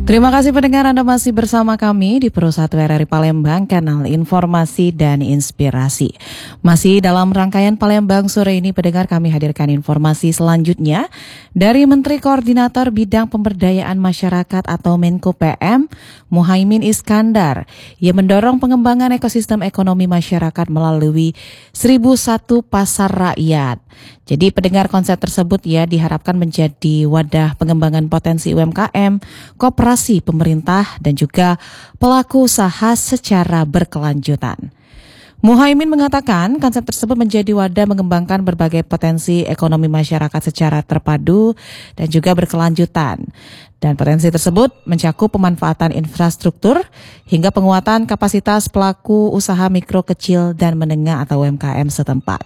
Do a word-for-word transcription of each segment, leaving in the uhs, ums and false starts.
Terima kasih pendengar, Anda masih bersama kami di Pro satu R R I Palembang, kanal informasi dan inspirasi. Masih dalam rangkaian Palembang sore ini, pendengar, kami hadirkan informasi selanjutnya dari Menteri Koordinator Bidang Pemberdayaan Masyarakat atau Menko P M, Muhaimin Iskandar, yang mendorong pengembangan ekosistem ekonomi masyarakat melalui seribu satu pasar rakyat. Jadi pendengar, konsep tersebut ya diharapkan menjadi wadah pengembangan potensi U M K M, koperasi pemerintah dan juga pelaku usaha secara berkelanjutan. Muhaimin mengatakan konsep tersebut menjadi wadah mengembangkan berbagai potensi ekonomi masyarakat secara terpadu dan juga berkelanjutan. Dan potensi tersebut mencakup pemanfaatan infrastruktur hingga penguatan kapasitas pelaku usaha mikro, kecil dan menengah atau U M K M setempat.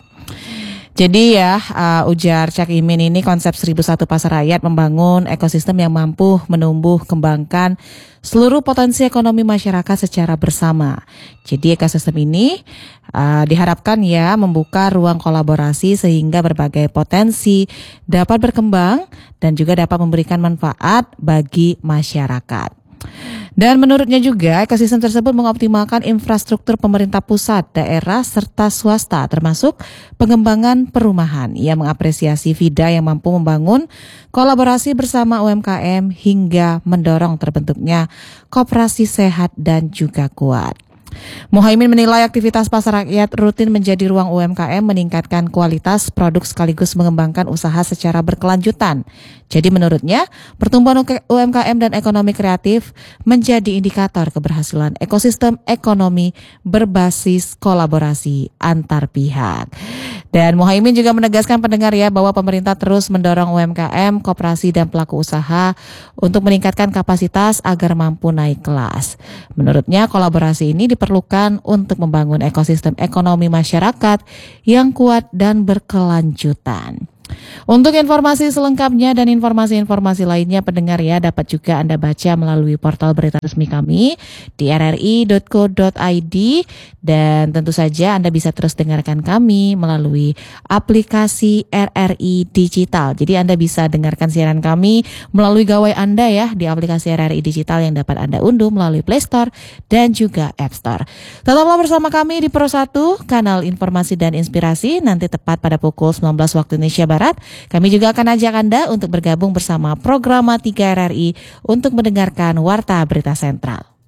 Jadi ya, uh, ujar Cak Imin, ini konsep seribu satu pasar rakyat membangun ekosistem yang mampu menumbuh kembangkan seluruh potensi ekonomi masyarakat secara bersama. Jadi ekosistem ini uh, diharapkan ya membuka ruang kolaborasi sehingga berbagai potensi dapat berkembang dan juga dapat memberikan manfaat bagi masyarakat. Dan menurutnya juga ekosistem tersebut mengoptimalkan infrastruktur pemerintah pusat, daerah, serta swasta termasuk pengembangan perumahan. Ia mengapresiasi Vida yang mampu membangun kolaborasi bersama U M K M hingga mendorong terbentuknya koperasi sehat dan juga kuat. Muhaimin menilai aktivitas pasar rakyat rutin menjadi ruang U M K M meningkatkan kualitas produk sekaligus mengembangkan usaha secara berkelanjutan. Jadi menurutnya, pertumbuhan U M K M dan ekonomi kreatif menjadi indikator keberhasilan ekosistem ekonomi berbasis kolaborasi antar pihak. Dan Muhaimin juga menegaskan pendengar ya bahwa pemerintah terus mendorong U M K M, koperasi dan pelaku usaha untuk meningkatkan kapasitas agar mampu naik kelas. Menurutnya kolaborasi ini diperlukan untuk membangun ekosistem ekonomi masyarakat yang kuat dan berkelanjutan. Untuk informasi selengkapnya dan informasi-informasi lainnya, pendengar ya, dapat juga Anda baca melalui portal berita resmi kami di r r i dot co dot i d, dan tentu saja Anda bisa terus dengarkan kami melalui aplikasi R R I Digital. Jadi Anda bisa dengarkan siaran kami melalui gawai Anda ya di aplikasi R R I Digital yang dapat Anda unduh melalui Play Store dan juga App Store. Tetaplah bersama kami di Pro satu, kanal informasi dan inspirasi. Nanti tepat pada pukul sembilan belas waktu Indonesia Barat, kami juga akan ajak Anda untuk bergabung bersama Programa tiga R R I untuk mendengarkan Warta Berita Sentral.